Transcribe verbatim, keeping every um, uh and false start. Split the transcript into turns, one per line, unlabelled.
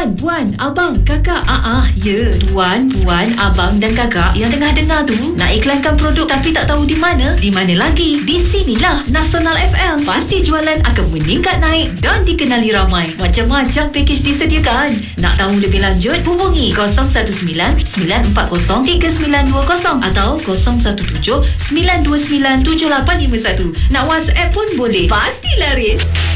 Tuan, puan, abang, kakak. Ah ah, ya. Tuan, puan, abang dan kakak yang tengah dengar tu nak iklankan produk tapi tak tahu di mana? Di mana lagi? Di sinilah Nasional F M. Pasti jualan akan meningkat naik dan dikenali ramai. Macam-macam pakej disediakan. Nak tahu lebih lanjut? Hubungi kosong satu sembilan sembilan empat kosong tiga sembilan dua kosong atau kosong satu tujuh sembilan dua sembilan tujuh lapan lima satu. Nak WhatsApp pun boleh. Pasti laris.